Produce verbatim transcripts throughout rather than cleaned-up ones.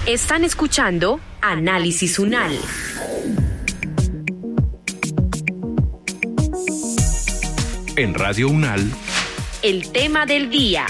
Están escuchando Análisis UNAL. En Radio UNAL, el tema del día.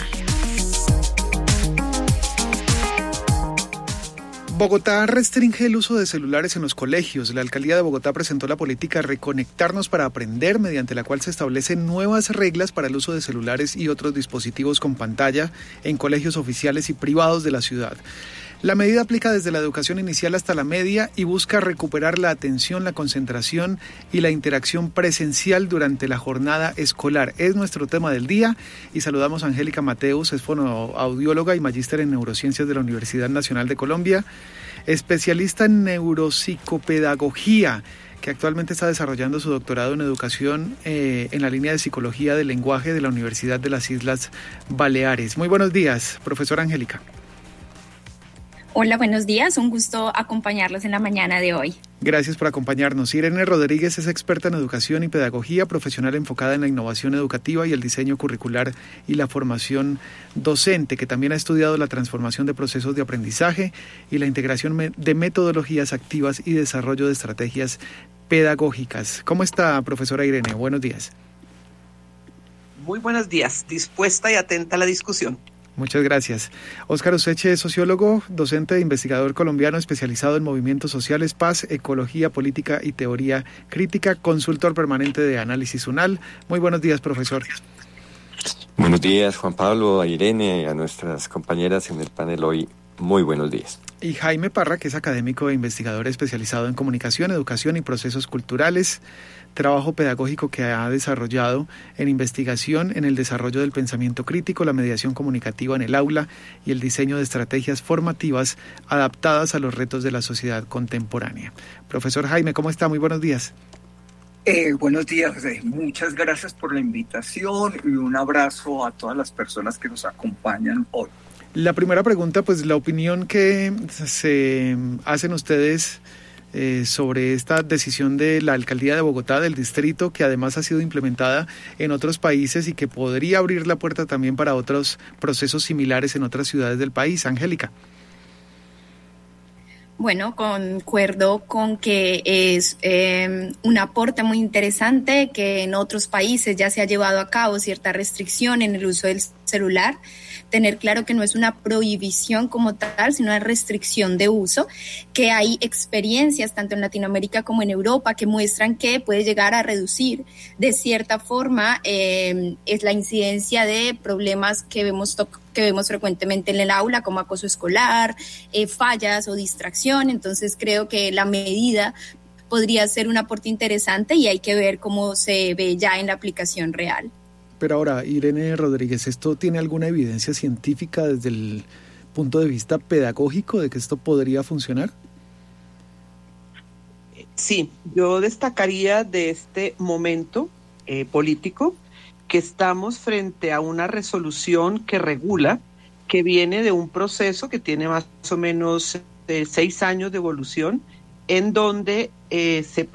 Bogotá restringe el uso de celulares en los colegios. La alcaldía de Bogotá presentó la política Reconectarnos para Aprender, mediante la cual se establecen nuevas reglas para el uso de celulares y otros dispositivos con pantalla en colegios oficiales y privados de la ciudad. La medida aplica desde la educación inicial hasta la media y busca recuperar la atención, la concentración y la interacción presencial durante la jornada escolar. Es nuestro tema del día y saludamos a Angélica Mateus, es fonoaudióloga y magíster en neurociencias de la Universidad Nacional de Colombia, especialista en neuropsicopedagogía, que actualmente está desarrollando su doctorado en educación eh, en la línea de psicología del lenguaje de la Universidad de las Islas Baleares. Muy buenos días, profesora Angélica. Hola, buenos días. Un gusto acompañarlos en la mañana de hoy. Gracias por acompañarnos. Irene Rodríguez es experta en educación y pedagogía, profesional enfocada en la innovación educativa y el diseño curricular y la formación docente, que también ha estudiado la transformación de procesos de aprendizaje y la integración de metodologías activas y desarrollo de estrategias pedagógicas. ¿Cómo está, profesora Irene? Buenos días. Muy buenos días. Dispuesta y atenta a la discusión. Muchas gracias. Óscar Useche es sociólogo, docente e investigador colombiano especializado en movimientos sociales, paz, ecología, política y teoría crítica, consultor permanente de Análisis UNAL. Muy buenos días, profesor. Buenos días, Juan Pablo, a Irene, a nuestras compañeras en el panel hoy. Muy buenos días. Y Jaime Parra, que es académico e investigador especializado en comunicación, educación y procesos culturales, trabajo pedagógico que ha desarrollado en investigación en el desarrollo del pensamiento crítico, la mediación comunicativa en el aula y el diseño de estrategias formativas adaptadas a los retos de la sociedad contemporánea. Profesor Jaime, ¿cómo está? Muy buenos días. Eh, buenos días, eh, muchas gracias por la invitación y un abrazo a todas las personas que nos acompañan hoy. La primera pregunta, pues la opinión que se hacen ustedes eh, sobre esta decisión de la alcaldía de Bogotá, del distrito, que además ha sido implementada en otros países y que podría abrir la puerta también para otros procesos similares en otras ciudades del país. Angélica. Bueno, concuerdo con que es eh, un aporte muy interesante, que en otros países ya se ha llevado a cabo cierta restricción en el uso del celular. Tener claro que no es una prohibición como tal, sino una restricción de uso, que hay experiencias tanto en Latinoamérica como en Europa que muestran que puede llegar a reducir de cierta forma eh, es la incidencia de problemas que vemos to- que vemos frecuentemente en el aula, como acoso escolar, eh, fallas o distracción. Entonces creo que la medida podría ser un aporte interesante y hay que ver cómo se ve ya en la aplicación real. Pero ahora, Irene Rodríguez, ¿esto tiene alguna evidencia científica desde el punto de vista pedagógico de que esto podría funcionar? Sí, yo destacaría de este momento eh, político que estamos frente a una resolución que regula, que viene de un proceso que tiene más o menos eh, seis años de evolución, en donde eh, se